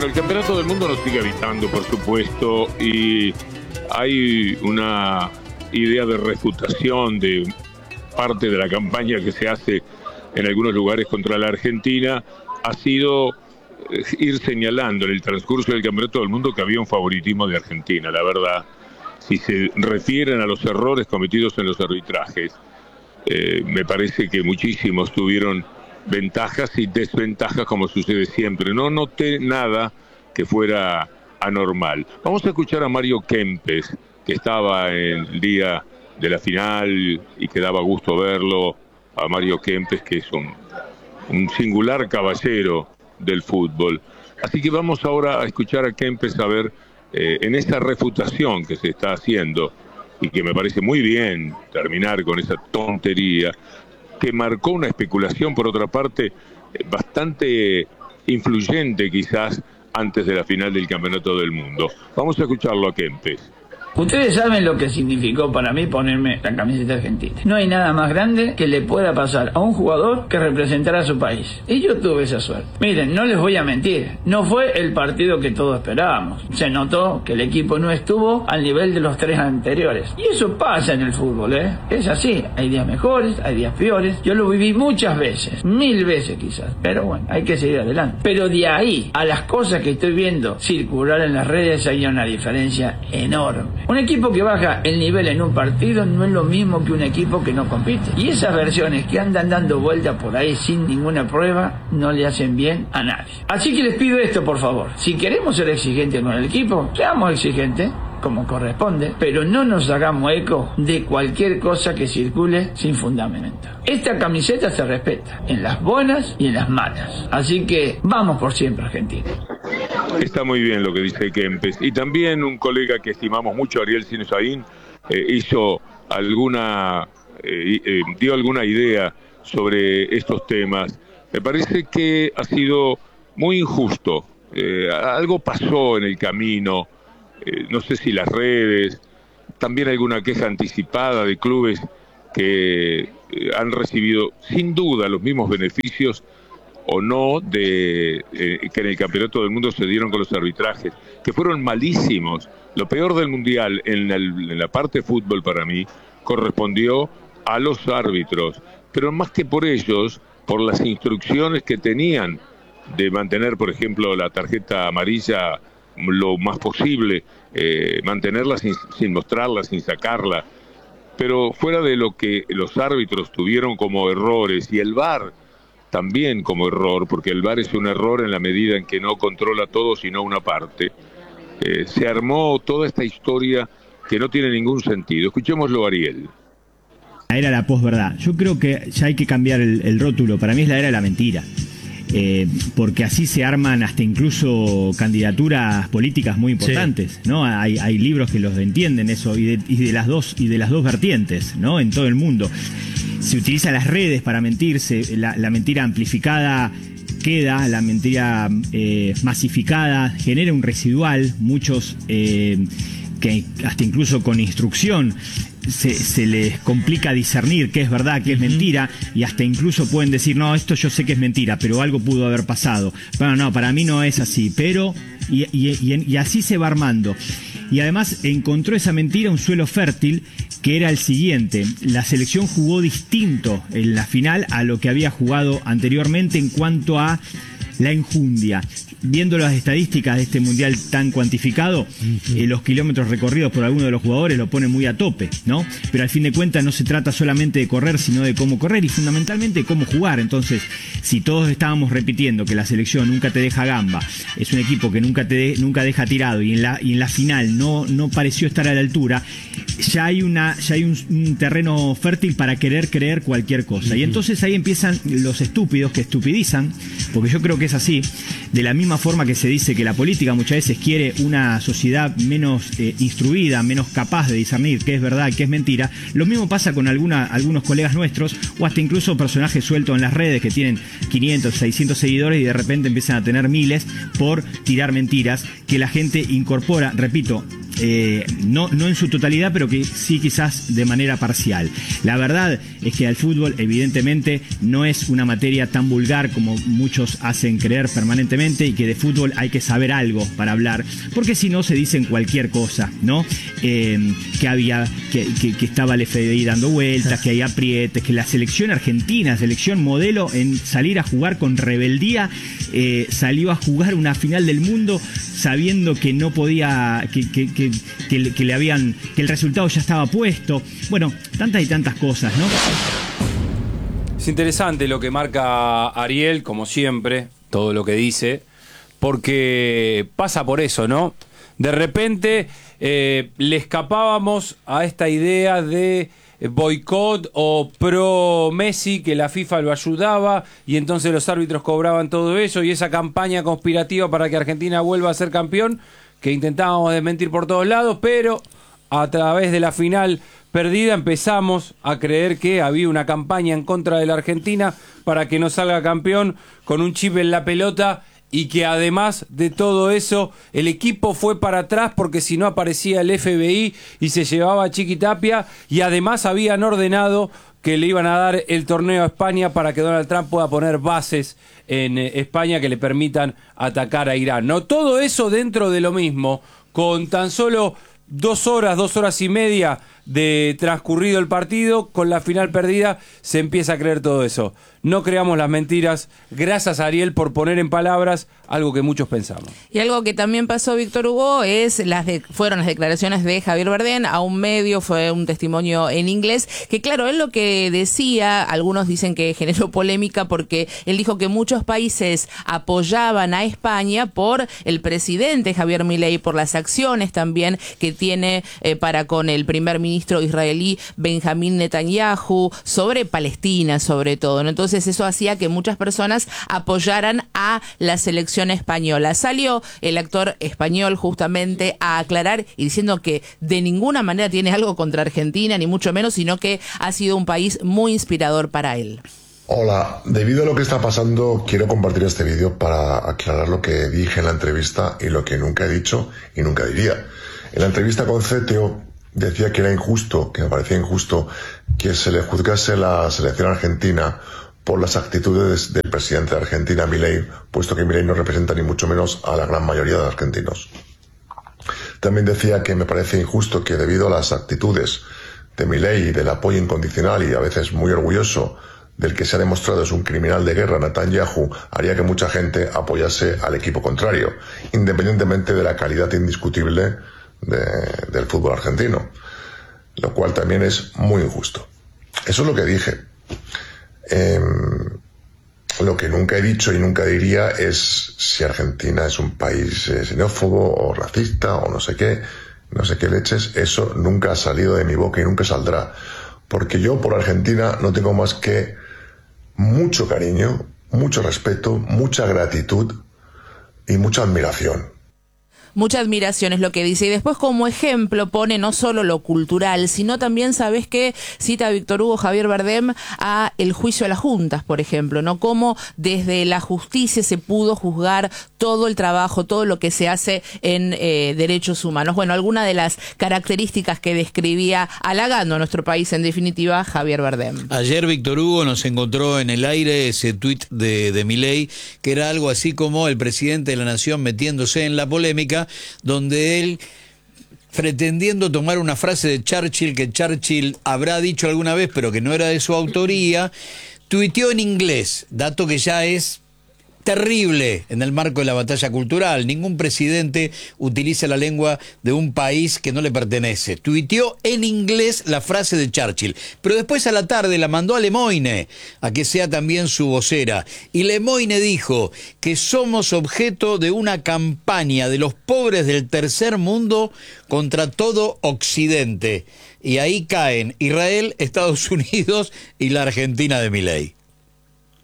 Bueno, el Campeonato del Mundo nos sigue habitando, por supuesto, y hay una idea de refutación de parte de la campaña que se hace en algunos lugares contra la Argentina, ha sido ir señalando en el transcurso del Campeonato del Mundo que había un favoritismo de Argentina, la verdad. Si se refieren a los errores cometidos en los arbitrajes, me parece que muchísimos tuvieron ventajas y desventajas, como sucede siempre. No noté nada que fuera anormal. Vamos a escuchar a Mario Kempes, que estaba en el día de la final y que daba gusto verlo. A Mario Kempes, que es un singular caballero del fútbol. Así que vamos ahora a escuchar a Kempes a ver en esa refutación que se está haciendo, y que me parece muy bien terminar con esa tontería, que marcó una especulación, por otra parte, bastante influyente quizás antes de la final del Campeonato del Mundo. Vamos a escucharlo a Kempes. Ustedes saben lo que significó para mí ponerme la camiseta argentina. No hay nada más grande que le pueda pasar a un jugador que representar a su país. Y yo tuve esa suerte. Miren, no les voy a mentir, no fue el partido que todos esperábamos. Se notó que el equipo no estuvo al nivel de los 3 anteriores. Y eso pasa en el fútbol, ¿eh? Es así. Hay días mejores, hay días peores. Yo lo viví muchas veces, 1000 veces quizás. Pero bueno, hay que seguir adelante. Pero de ahí a las cosas que estoy viendo circular en las redes hay una diferencia enorme. Un equipo que baja el nivel en un partido no es lo mismo que un equipo que no compite. Y esas versiones que andan dando vueltas por ahí sin ninguna prueba no le hacen bien a nadie. Así que les pido esto, por favor. Si queremos ser exigentes con el equipo, seamos exigentes como corresponde, pero no nos hagamos eco de cualquier cosa que circule sin fundamento. Esta camiseta se respeta en las buenas y en las malas. Así que vamos por siempre, Argentina. Está muy bien lo que dice Kempes. Y también un colega que estimamos mucho, Ariel Sinesaín, hizo alguna, dio alguna idea sobre estos temas. Me parece que ha sido muy injusto. Algo pasó en el camino. No sé si las redes, también alguna queja anticipada de clubes que han recibido sin duda los mismos beneficios o no de que en el Campeonato del Mundo se dieron con los arbitrajes, que fueron malísimos. Lo peor del Mundial en la parte de fútbol para mí correspondió a los árbitros, pero más que por ellos, por las instrucciones que tenían de mantener, por ejemplo, la tarjeta amarilla lo más posible, mantenerla sin mostrarla, sin sacarla. Pero fuera de lo que los árbitros tuvieron como errores, y el VAR también como error, porque el VAR es un error en la medida en que no controla todo sino una parte, se armó toda esta historia que no tiene ningún sentido. Escuchémoslo, Ariel. La era la posverdad. Yo creo que ya hay que cambiar el rótulo. Para mí es la era de la mentira. Porque así se arman hasta incluso candidaturas políticas muy importantes, sí. ¿No? Hay libros que los entienden eso, y de las dos vertientes, ¿no? En todo el mundo. Se utilizan las redes para mentirse, la mentira amplificada queda, la mentira masificada genera un residual, muchos que hasta incluso con instrucción se les complica discernir qué es verdad, qué es mentira, y hasta incluso pueden decir, no, esto yo sé que es mentira, pero algo pudo haber pasado. Bueno, no, para mí no es así, pero... Y así se va armando. Y además encontró esa mentira un suelo fértil, que era el siguiente: la selección jugó distinto en la final a lo que había jugado anteriormente en cuanto a la enjundia. Viendo las estadísticas de este mundial tan cuantificado, los kilómetros recorridos por algunos de los jugadores lo ponen muy a tope, ¿no? Pero al fin de cuentas no se trata solamente de correr, sino de cómo correr y fundamentalmente de cómo jugar. Entonces, si todos estábamos repitiendo que la selección nunca te deja gamba, es un equipo que nunca deja tirado, y en la final no pareció estar a la altura, ya hay un terreno fértil para querer creer cualquier cosa. Y entonces ahí empiezan los estúpidos que estupidizan, porque yo creo que es así. De la misma forma que se dice que la política muchas veces quiere una sociedad menos instruida, menos capaz de discernir qué es verdad y qué es mentira, lo mismo pasa con algunos colegas nuestros, o hasta incluso personajes sueltos en las redes que tienen 500, 600 seguidores y de repente empiezan a tener miles por tirar mentiras que la gente incorpora. Repito, no en su totalidad, pero que sí quizás de manera parcial. La verdad es que el fútbol evidentemente no es una materia tan vulgar como muchos hacen creer permanentemente, y que de fútbol hay que saber algo para hablar, porque si no se dicen cualquier cosa, ¿no? Que estaba el FDI dando vueltas, que hay aprietes, que la selección argentina, selección modelo en salir a jugar con rebeldía, salió a jugar una final del mundo sabiendo que no podía, que el resultado ya estaba puesto. Bueno, tantas y tantas cosas, ¿no? Es interesante lo que marca Ariel, como siempre, todo lo que dice, porque pasa por eso, ¿no? De repente le escapábamos a esta idea de boicot o pro Messi, que la FIFA lo ayudaba y entonces los árbitros cobraban todo eso, y esa campaña conspirativa para que Argentina vuelva a ser campeón, que intentábamos desmentir por todos lados, pero a través de la final perdida empezamos a creer que había una campaña en contra de la Argentina para que no salga campeón con un chip en la pelota, y que además de todo eso el equipo fue para atrás porque si no aparecía el FBI y se llevaba a Chiqui Tapia, y además habían ordenado que le iban a dar el torneo a España para que Donald Trump pueda poner bases en España que le permitan atacar a Irán. No, todo eso dentro de lo mismo, con tan solo 2 horas y media de transcurrido el partido, con la final perdida, se empieza a creer todo eso. No creamos las mentiras. Gracias, Ariel, por poner en palabras algo que muchos pensamos. Y algo que también pasó, Víctor Hugo, fueron las declaraciones de Javier Bardem a un medio, fue un testimonio en inglés, que claro, él lo que decía, algunos dicen que generó polémica porque él dijo que muchos países apoyaban a España por el presidente Javier Milei, por las acciones también que tiene para con el primer ministro israelí Benjamín Netanyahu, sobre Palestina sobre todo, ¿no? Entonces eso hacía que muchas personas apoyaran a la selección española. Salió el actor español justamente a aclarar y diciendo que de ninguna manera tiene algo contra Argentina, ni mucho menos, sino que ha sido un país muy inspirador para él. Hola, debido a lo que está pasando, quiero compartir este vídeo para aclarar lo que dije en la entrevista y lo que nunca he dicho y nunca diría. En la entrevista con CTO decía que era injusto, que me parecía injusto que se le juzgase la selección argentina por las actitudes del presidente de Argentina, Milei, puesto que Milei no representa ni mucho menos a la gran mayoría de argentinos. También decía que me parece injusto que debido a las actitudes de Milei y del apoyo incondicional y a veces muy orgulloso del que se ha demostrado es un criminal de guerra, Netanyahu, haría que mucha gente apoyase al equipo contrario, independientemente de la calidad indiscutible del fútbol argentino, lo cual también es muy injusto. Eso es lo que dije. Lo que nunca he dicho y nunca diría es si Argentina es un país xenófobo o racista o no sé qué leches. Eso nunca ha salido de mi boca y nunca saldrá, porque yo por Argentina no tengo más que mucho cariño, mucho respeto, mucha gratitud y mucha admiración. Mucha admiración es lo que dice, y después como ejemplo pone no solo lo cultural, sino también, ¿sabes qué? Cita a Víctor Hugo Javier Bardem a el juicio a las juntas, por ejemplo, ¿no? Cómo desde la justicia se pudo juzgar todo el trabajo, todo lo que se hace en derechos humanos. Bueno, alguna de las características que describía halagando a nuestro país, en definitiva, Javier Bardem. Ayer Víctor Hugo nos encontró en el aire ese tuit de Milei, que era algo así como el presidente de la nación metiéndose en la polémica, donde él, pretendiendo tomar una frase de Churchill, que Churchill habrá dicho alguna vez, pero que no era de su autoría, tuiteó en inglés, dato que ya es terrible en el marco de la batalla cultural. Ningún presidente utiliza la lengua de un país que no le pertenece. Tuiteó en inglés la frase de Churchill, pero después a la tarde la mandó a Lemoine a que sea también su vocera, y Lemoine dijo que somos objeto de una campaña de los pobres del tercer mundo contra todo Occidente, y ahí caen Israel, Estados Unidos y la Argentina de Milei.